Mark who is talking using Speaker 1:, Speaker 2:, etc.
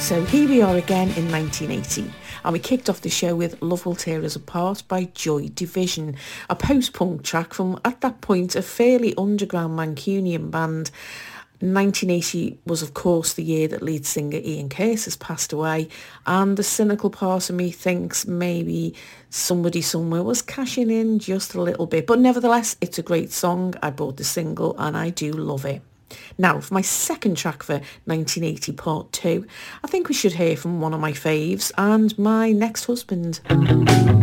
Speaker 1: So here we are again in 1980, and we kicked off the show with Love Will Tear Us Apart by Joy Division, a post-punk track from, at that point, a fairly underground Mancunian band. 1980 was, of course, the year that lead singer Ian Curtis passed away, and the cynical part of me thinks maybe somebody somewhere was cashing in just a little bit. But nevertheless, it's a great song. I bought the single and I do love it. Now, for my second track for 1980 Part 2, I think we should hear from one of my faves and my next husband.